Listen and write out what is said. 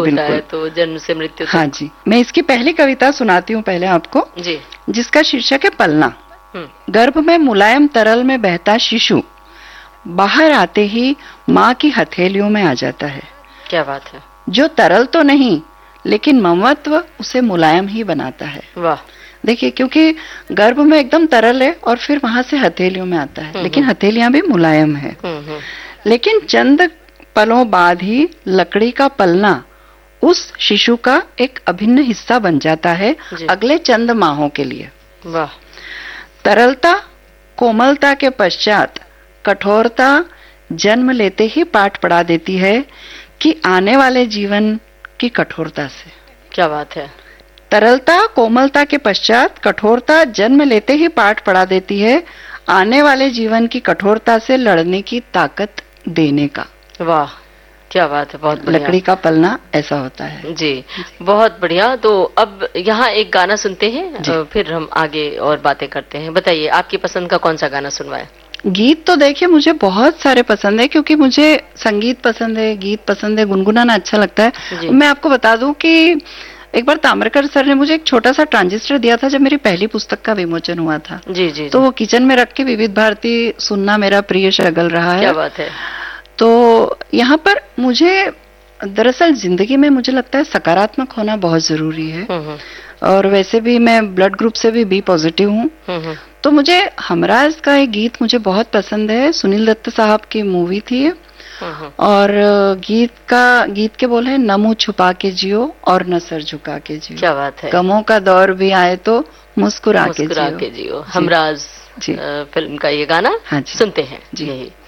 होता है तो जन्म से मृत्यु तक। हाँ जी, मैं इसकी पहली कविता सुनाती हूँ पहले आपको जी, जिसका शीर्षक है पलना। गर्भ में मुलायम तरल में बहता शिशु बाहर आते ही माँ की हथेलियों में आ जाता है। क्या बात है। जो तरल तो नहीं लेकिन ममत्व उसे मुलायम ही बनाता है। वाह। देखिए, क्योंकि गर्भ में एकदम तरल है और फिर वहां से हथेलियों में आता है, लेकिन हथेलियां भी मुलायम है। लेकिन चंद पलों बाद ही लकड़ी का पलना उस शिशु का एक अभिन्न हिस्सा बन जाता है अगले चंद माहों के लिए। वाह। तरलता कोमलता के पश्चात कठोरता जन्म लेते ही पाठ पढ़ा देती है कि आने वाले जीवन की कठोरता से। क्या बात है। तरलता कोमलता के पश्चात कठोरता जन्म लेते ही पाठ पढ़ा देती है आने वाले जीवन की कठोरता से लड़ने की ताकत देने का। वाह, क्या बात है, बहुत बढ़िया। लकड़ी का पलना ऐसा होता है। जी, बहुत बढ़िया। तो अब यहाँ एक गाना सुनते हैं, फिर हम आगे और बातें करते हैं। बताइए आपकी पसंद का कौन सा गाना सुनवाए? गीत तो देखिए मुझे बहुत सारे पसंद है, क्योंकि मुझे संगीत पसंद है, गीत पसंद है, गुनगुनाना अच्छा लगता है। मैं आपको बता दूं कि एक बार ताम्रकर सर ने मुझे एक छोटा सा ट्रांजिस्टर दिया था जब मेरी पहली पुस्तक का विमोचन हुआ था। जी। तो वो किचन में रख के विविध भारती सुनना मेरा प्रिय शगल रहा है। क्या बात है। तो यहाँ पर मुझे दरअसल जिंदगी में मुझे लगता है सकारात्मक होना बहुत जरूरी है। और वैसे भी मैं ब्लड ग्रुप से भी बी पॉजिटिव हूँ। तो मुझे हमराज का एक गीत मुझे बहुत पसंद है। सुनील दत्त साहब की मूवी थी और गीत के बोल है, न मुंह छुपा के जियो और न सर झुका के जियो। क्या बात है। गमों का दौर भी आए तो मुस्कुरा के जियो। हमराज फिल्म का ये गाना सुनते हैं। जी।